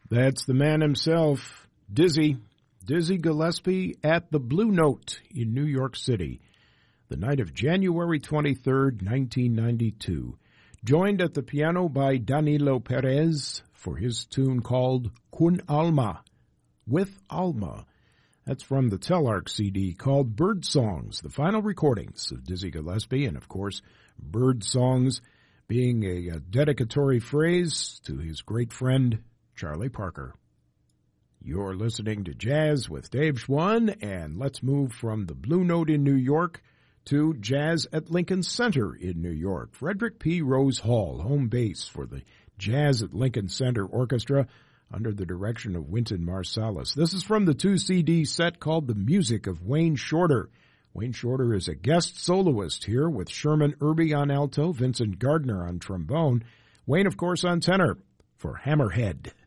That's the man himself, Dizzy Gillespie at the Blue Note in New York City, the night of January 23rd, 1992. Joined at the piano by Danilo Perez for his tune called Con Alma, with Alma. That's from the Telarc CD called Bird Songs, the final recordings of Dizzy Gillespie, and of course, Bird Songs being a dedicatory phrase to his great friend, Charlie Parker. You're listening to Jazz with Dave Schwann, and let's move from the Blue Note in New York to Jazz at Lincoln Center in New York. Frederick P. Rose Hall, home base for the Jazz at Lincoln Center Orchestra under the direction of Wynton Marsalis. This is from the 2-CD set called The Music of Wayne Shorter. Wayne Shorter is a guest soloist here with Sherman Irby on alto, Vincent Gardner on trombone, Wayne, of course, on tenor for Hammerhead.